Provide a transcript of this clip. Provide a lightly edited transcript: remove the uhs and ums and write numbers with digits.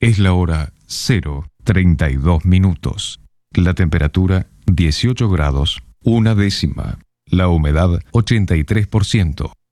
Es la hora 0:32. La temperatura 18 grados, 1 décima. La humedad 83%.